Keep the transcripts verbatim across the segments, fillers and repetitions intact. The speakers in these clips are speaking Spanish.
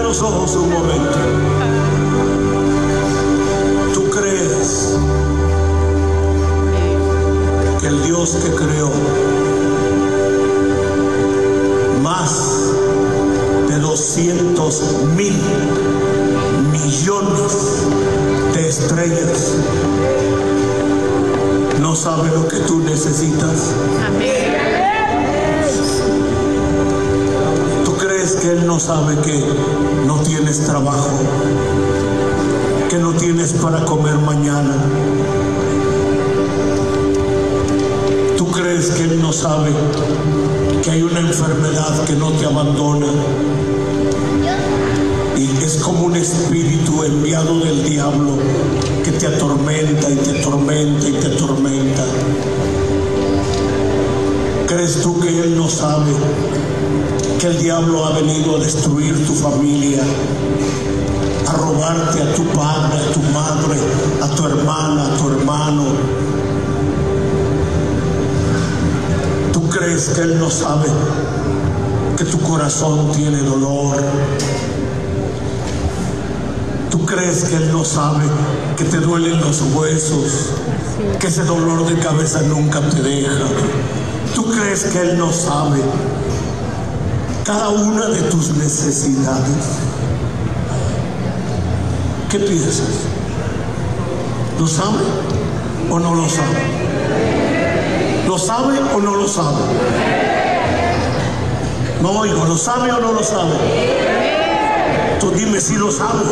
los ojos un momento. ¿Tú crees que el Dios que creó más de doscientos mil millones de estrellas no sabe lo que tú necesitas? ¿Tú crees que Él no sabe que no tienes trabajo, que no tienes para comer mañana? ¿Tú crees que Él no sabe que hay una enfermedad que no te abandona? Y es como un espíritu enviado del diablo que te atormenta y te atormenta y te atormenta. ¿Crees tú que Él no sabe que el diablo ha venido a destruir tu familia, a robarte a tu padre, a tu madre, a tu hermana, a tu hermano? ¿Tú crees que Él no sabe que tu corazón tiene dolor? ¿Tú crees que Él no sabe que te duelen los huesos, que ese dolor de cabeza nunca te deja? ¿Tú crees que Él no sabe cada una de tus necesidades? ¿Qué piensas? ¿Lo sabe o no lo sabe? ¿Lo sabe o no lo sabe? No oigo, ¿lo sabe o no lo sabe? Tú dime si lo sabe.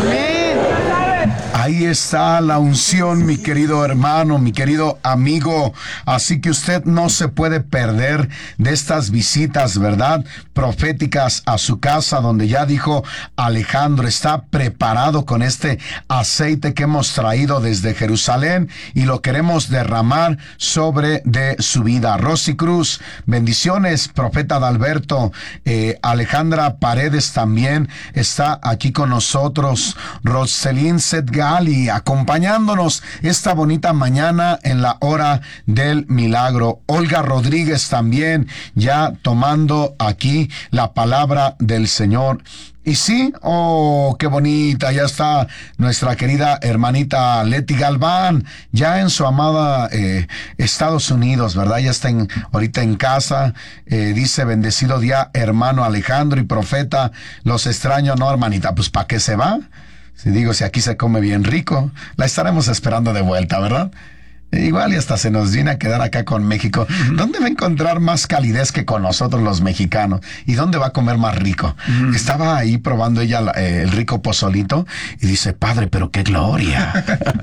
Ahí está la unción, mi querido hermano, mi querido amigo. Así que usted no se puede perder de estas visitas, ¿verdad?, proféticas a su casa, donde ya dijo Alejandro, está preparado con este aceite que hemos traído desde Jerusalén y lo queremos derramar sobre de su vida. Rosy Cruz, bendiciones, profeta Adalberto. eh, Alejandra Paredes también está aquí con nosotros. Roselín Setgal y acompañándonos esta bonita mañana en la hora del milagro. Olga Rodríguez también ya tomando aquí la palabra del Señor. Y sí, oh, qué bonita, ya está nuestra querida hermanita Leti Galván, ya en su amada eh, Estados Unidos, ¿verdad? Ya está en, ahorita en casa, eh, dice, bendecido día, hermano Alejandro y profeta, los extraño, ¿no, hermanita? Pues, ¿para qué se va? Si digo, si aquí se come bien rico, la estaremos esperando de vuelta, ¿verdad? Igual y hasta se nos viene a quedar acá con México. Uh-huh. ¿Dónde va a encontrar más calidez que con nosotros los mexicanos? ¿Y dónde va a comer más rico? Uh-huh. Estaba ahí probando ella eh, el rico pozolito y dice, padre, pero qué gloria.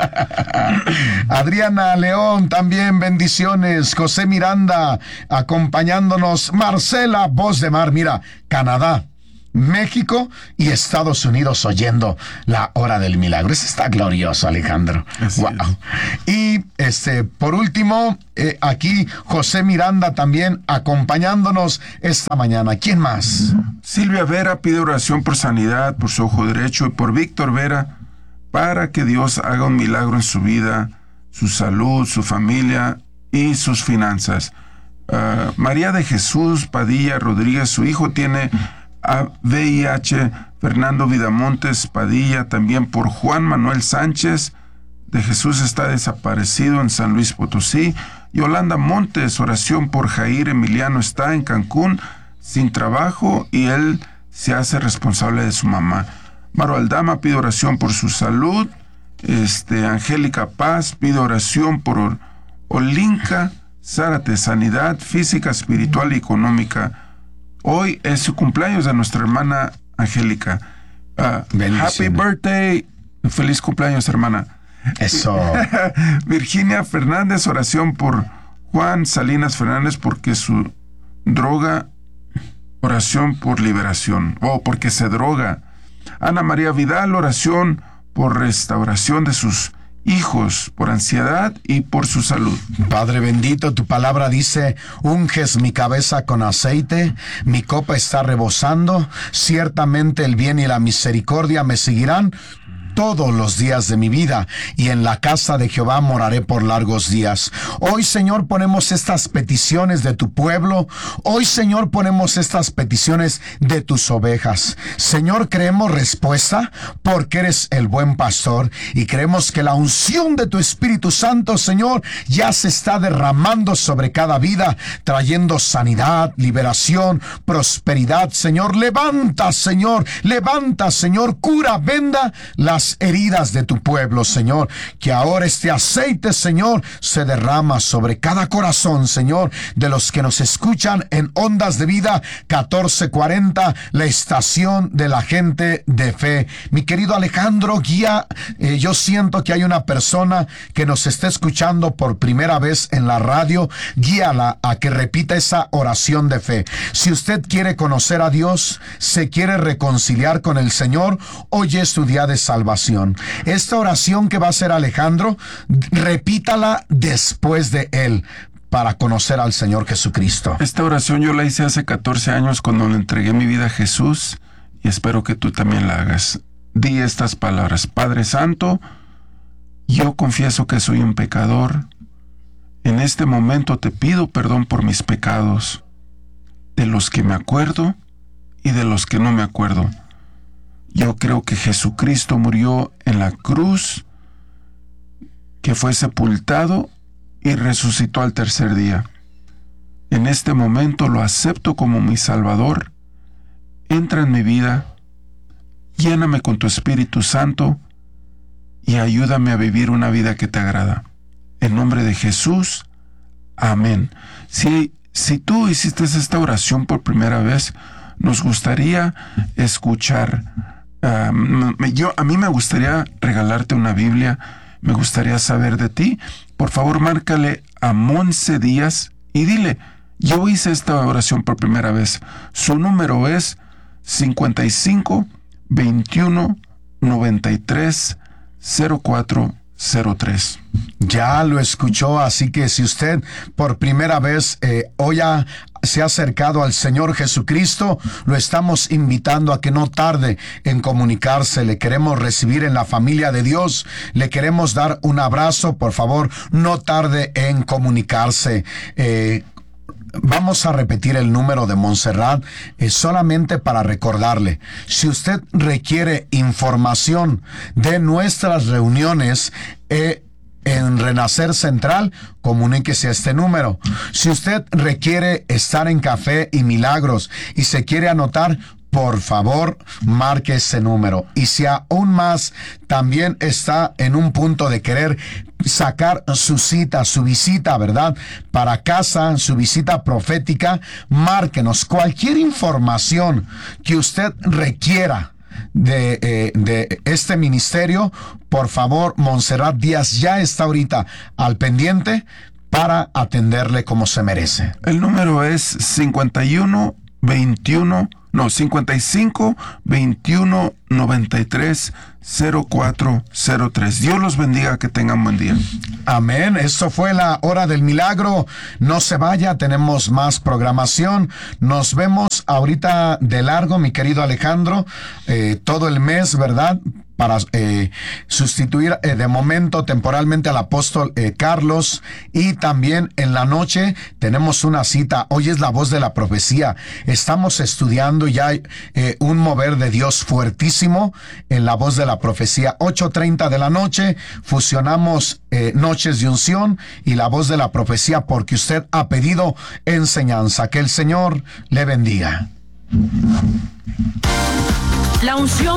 Adriana León, también bendiciones. José Miranda, acompañándonos. Marcela Voz de Mar, mira, Canadá, México y Estados Unidos oyendo la hora del milagro. Eso está glorioso, Alejandro. Así wow. Es. Y este, por último, eh, aquí José Miranda también acompañándonos esta mañana. ¿Quién más? Silvia Vera pide oración por sanidad, por su ojo derecho, y por Víctor Vera, para que Dios haga un milagro en su vida, su salud, su familia y sus finanzas. Uh, María de Jesús Padilla Rodríguez, su hijo tiene a V I H. Fernando Vidamontes Padilla, también por Juan Manuel Sánchez de Jesús está desaparecido en San Luis Potosí. Yolanda Montes, oración por Jair Emiliano, está en Cancún sin trabajo y él se hace responsable de su mamá. Maro Aldama pide oración por su salud. Este, Angélica Paz pide oración por Olinka Zárate, sanidad física, espiritual y económica. Hoy es su cumpleaños de nuestra hermana Angélica. Uh, happy birthday. Feliz cumpleaños, hermana. Eso. Virginia Fernández, oración por Juan Salinas Fernández porque su droga, oración por liberación. O oh, porque se droga. Ana María Vidal, oración por restauración de sus hijos, por ansiedad y por su salud. Padre bendito, tu palabra dice, unges mi cabeza con aceite, mi copa está rebosando, ciertamente el bien y la misericordia me seguirán todos los días de mi vida, y en la casa de Jehová moraré por largos días. Hoy, Señor, ponemos estas peticiones de tu pueblo. Hoy, Señor, ponemos estas peticiones de tus ovejas. Señor, creemos respuesta porque eres el buen pastor, y creemos que la unción de tu Espíritu Santo, Señor, ya se está derramando sobre cada vida, trayendo sanidad, liberación, prosperidad. Señor, levanta, Señor, levanta, Señor, cura, venda las heridas de tu pueblo, Señor. Que ahora este aceite, Señor, se derrama sobre cada corazón, Señor, de los que nos escuchan en Ondas de Vida catorce cuarenta, la estación de la gente de fe. Mi querido Alejandro, guía, eh, yo siento que hay una persona que nos está escuchando por primera vez en la radio. Guíala a que repita esa oración de fe. Si usted quiere conocer a Dios, se quiere reconciliar con el Señor, hoy es su día de salvación. Esta oración que va a hacer Alejandro, repítala después de él, para conocer al Señor Jesucristo. Esta oración yo la hice hace catorce años cuando le entregué mi vida a Jesús, y espero que tú también la hagas. Di estas palabras: Padre Santo, yo confieso que soy un pecador. En este momento te pido perdón por mis pecados, de los que me acuerdo y de los que no me acuerdo. Yo creo que Jesucristo murió en la cruz, que fue sepultado y resucitó al tercer día. En este momento lo acepto como mi Salvador. Entra en mi vida, lléname con tu Espíritu Santo y ayúdame a vivir una vida que te agrada. En nombre de Jesús, amén. Si, si tú hiciste esta oración por primera vez, nos gustaría escuchar. Um, yo, a mí me gustaría regalarte una Biblia. Me gustaría saber de ti. Por favor, márcale a Monse Díaz y dile: yo hice esta oración por primera vez. Su número es cincuenta y cinco, veintiuno, noventa y tres, cero cuatro cero tres. Ya lo escuchó, así que si usted por primera vez eh, hoy ha, se ha acercado al Señor Jesucristo, lo estamos invitando a que no tarde en comunicarse. Le queremos recibir en la familia de Dios, le queremos dar un abrazo. Por favor, no tarde en comunicarse. Eh, Vamos a repetir el número de Montserrat eh, solamente para recordarle. Si usted requiere información de nuestras reuniones eh, en Renacer Central, comuníquese a este número. Si usted requiere estar en Café y Milagros y se quiere anotar, por favor, marque ese número. Y si aún más también está en un punto de querer sacar su cita, su visita, ¿verdad?, para casa, su visita profética, márquenos. Cualquier información que usted requiera de, eh, de este ministerio, por favor, Montserrat Díaz ya está ahorita al pendiente para atenderle como se merece. El número es cincuenta y uno, veintiuno, no, cincuenta y cinco, veintiuno, noventa y tres, cero cuatro cero tres. Dios los bendiga, que tengan buen día. Amén. Esto fue la hora del milagro. No se vaya, tenemos más programación. Nos vemos ahorita de largo, mi querido Alejandro, eh, todo el mes, ¿verdad?, para eh, sustituir eh, de momento temporalmente al apóstol eh, Carlos. Y también en la noche tenemos una cita. Hoy es la voz de la profecía. Estamos estudiando ya eh, un mover de Dios fuertísimo en la voz de la profecía. ocho treinta de la noche, fusionamos eh, Noches de Unción y la voz de la profecía, porque usted ha pedido enseñanza. Que el Señor le bendiga. La unción